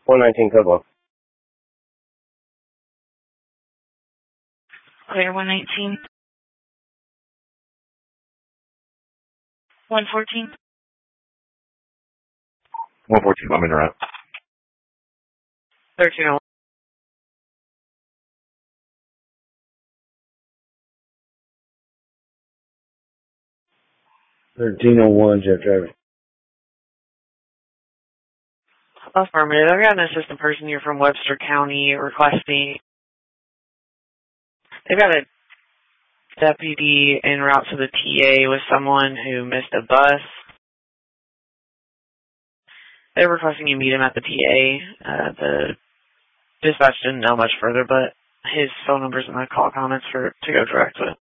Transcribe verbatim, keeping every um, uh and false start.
one nineteen code one. Clear one nineteen. one fourteen. one fourteen, I'm in route. thirteen oh one. thirteen oh one, jet driver. Affirmative. I've got an assistant person here from Webster County requesting. They've got a deputy en route to the T A with someone who missed a bus. They're requesting you meet him at the T A. Uh, the dispatch didn't know much further, but his phone number's in the call comments for to go direct with.